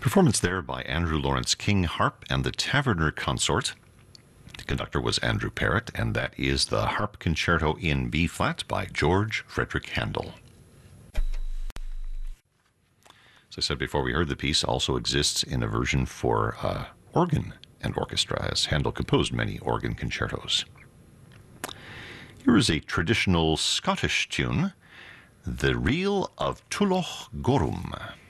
Performance there by Andrew Lawrence King Harp and the Taverner Consort. The conductor was Andrew Parrott, and that is the Harp Concerto in B-flat by George Frederick Handel. As I said before, we heard the piece also exists in a version for organ and orchestra, as Handel composed many organ concertos. Here is a traditional Scottish tune, The Reel of Tulloch Gorum.